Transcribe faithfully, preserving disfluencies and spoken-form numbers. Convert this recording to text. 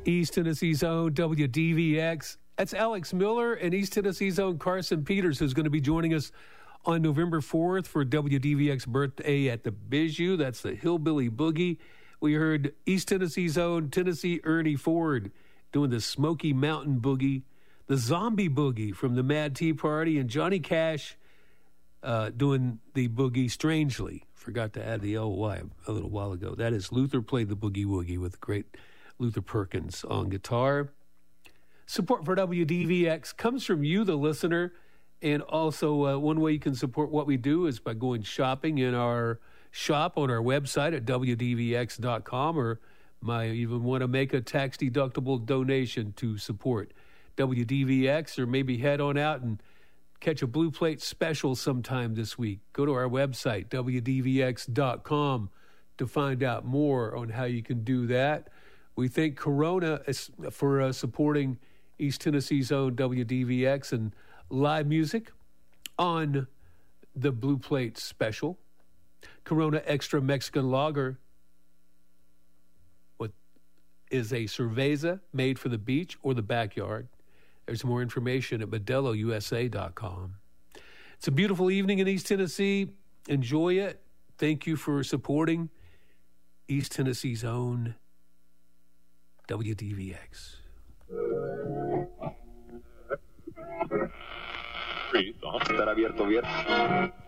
East Tennessee's own W D V X. That's Alex Miller and East Tennessee's own Carson Peters, who's going to be joining us on November fourth for W D V X birthday at the Bijou. That's the Hillbilly Boogie. We heard East Tennessee's own Tennessee Ernie Ford doing the Smoky Mountain Boogie, the Zombie Boogie from the Mad Tea Party, and Johnny Cash uh, doing the Boogie Strangely. Forgot to add the L Y a little while ago. That is Luther played the Boogie Woogie with the great Luther Perkins on guitar. Support for W D V X comes from you, the listener, and also uh, one way you can support what we do is by going shopping in our shop on our website at W D V X dot com, or might even want to make a tax-deductible donation to support W D V X, or maybe head on out and catch a Blue Plate special sometime this week. Go to our website, W D V X dot com, to find out more on how you can do that. We thank Corona for uh, supporting East Tennessee's own W D V X and live music on the Blue Plate special. Corona Extra Mexican Lager what is a cerveza made for the beach or the backyard. There's more information at Modelo U S A dot com. It's a beautiful evening in East Tennessee. Enjoy it. Thank you for supporting East Tennessee's own W D V X. Estar abierto bien.